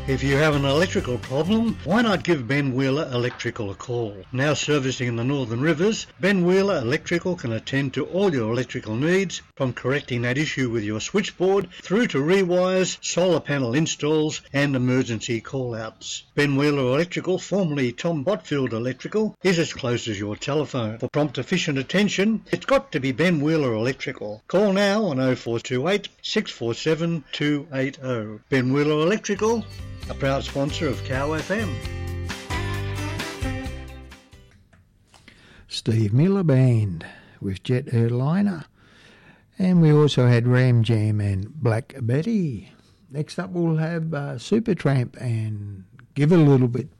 If you have an electrical problem, why not give Ben Wheeler Electrical a call? Now servicing in the Northern Rivers, Ben Wheeler Electrical can attend to all your electrical needs, from correcting that issue with your switchboard through to rewires, solar panel installs and emergency call-outs. Ben Wheeler Electrical, formerly Tom Botfield Electrical, is as close as your telephone. For prompt efficient attention, it's got to be Ben Wheeler Electrical. Call now on 0428 647 280. Ben Wheeler Electrical, a proud sponsor of Cow FM. Steve Miller Band with Jet Airliner. And we also had Ram Jam and Black Betty. Next up we'll have Supertramp and Give a Little Bit.